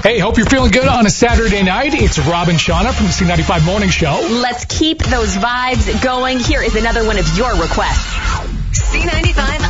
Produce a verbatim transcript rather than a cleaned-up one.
Hey, hope you're feeling good on a Saturday night. It's Rob and Shauna from the C ninety-five Morning Show. Let's keep those vibes going. Here is another one of your requests. C ninety-five